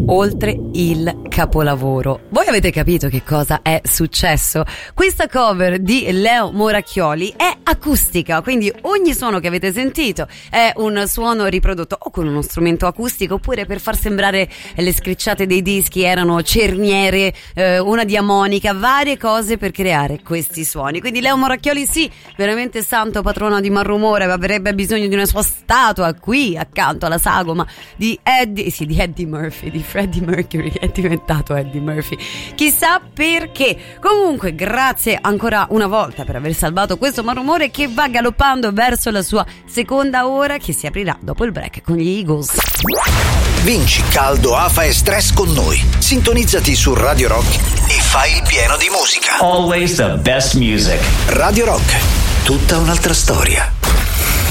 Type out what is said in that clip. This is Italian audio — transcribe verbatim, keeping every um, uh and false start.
oltre il capolavoro. Voi avete capito che cosa è successo? Questa cover di Leo Moracchioli è acustica, quindi ogni suono che avete sentito è un suono riprodotto o con uno strumento acustico, oppure per far sembrare le scricciate dei dischi erano cerniere, eh, una diamonica, varie cose per creare questi suoni. Quindi Leo Moracchioli, sì, veramente santo patrono di malumore, avrebbe bisogno di una sua statua qui accanto alla sagoma di Eddie, sì, di Eddie Murphy, di Freddie Mercury, è diventato Eddie Murphy, chissà perché. Comunque grazie ancora una volta per aver salvato questo malumore che va galoppando verso la sua seconda ora, che si aprirà dopo il break con gli Eagles. Vinci caldo, afa e stress con noi. Sintonizzati su Radio Rock e fai il pieno di musica. Always the best music. Radio Rock, tutta un'altra storia.